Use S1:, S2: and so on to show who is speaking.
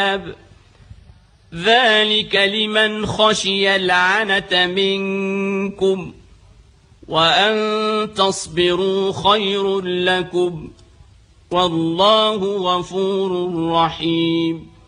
S1: ذلك لمن خشي العنة منكم وأن تصبروا خير لكم والله غفور رحيم